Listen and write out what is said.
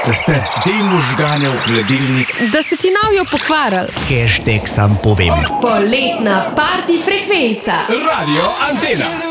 Teste, dej možgane v hladilnik. Da se ti navijo pokvarili. Hashtag sam povem. Poletna party frekvenca. Radio Antena.